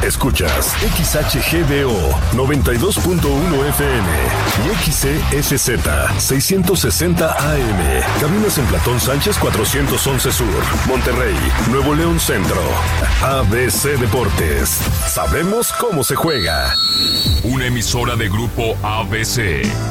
Escuchas XHGBO 92.1 FM y XESZ 660 AM. Cabinas en Platón Sánchez 411 Sur, Monterrey, Nuevo León Centro. ABC Deportes. Sabemos cómo se juega. Una emisora de Grupo ABC.